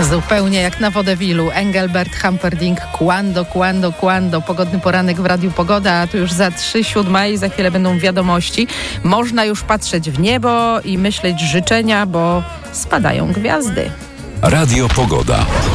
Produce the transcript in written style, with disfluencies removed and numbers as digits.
Zupełnie jak na wodewilu. Engelbert Humperdinck, Quando, Quando, Quando. Pogodny poranek w Radiu Pogoda, a tu już za 3:07 i za chwilę będą wiadomości. Można już patrzeć w niebo i myśleć życzenia, bo spadają gwiazdy. Radio Pogoda.